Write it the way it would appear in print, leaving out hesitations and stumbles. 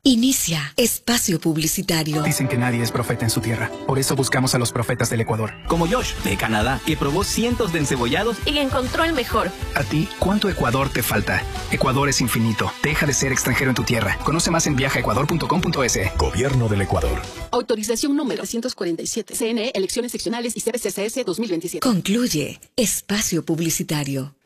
Inicia espacio publicitario. Dicen que nadie es profeta en su tierra. Por eso buscamos a los profetas del Ecuador. Como Josh, de Canadá, que probó cientos de encebollados y encontró el mejor. A ti, ¿cuánto Ecuador te falta? Ecuador es infinito. Deja de ser extranjero en tu tierra. Conoce más en viajaecuador.com.es. Gobierno del Ecuador. Autorización número 347. CNE, elecciones seccionales y CBCCS 2027. Concluye espacio publicitario.